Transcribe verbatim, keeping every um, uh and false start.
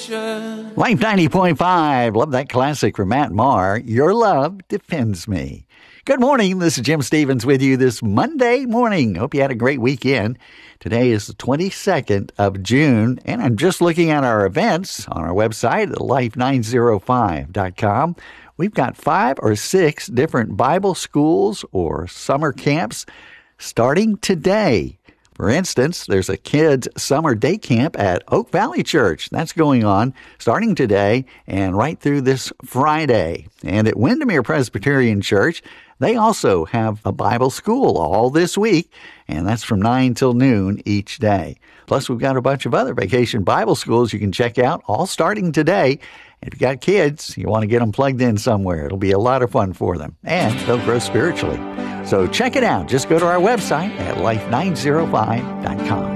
salvation. Life ninety point five. Love that classic from Matt Maher. Your love defends me. Good morning. This is Jim Stevens with you this Monday morning. Hope you had a great weekend. Today is the twenty-second of June, and I'm just looking at our events on our website at life nine oh five dot com. We've got five or six different Bible schools or summer camps starting today. For instance, there's a kids' summer day camp at Oak Valley Church. That's going on starting today and right through this Friday. And at Windermere Presbyterian Church, they also have a Bible school all this week, and that's from nine till noon each day. Plus, we've got a bunch of other vacation Bible schools you can check out, all starting today. If you've got kids, you want to get them plugged in somewhere. It'll be a lot of fun for them, and they'll grow spiritually. So check it out. Just go to our website at life nine oh five dot com.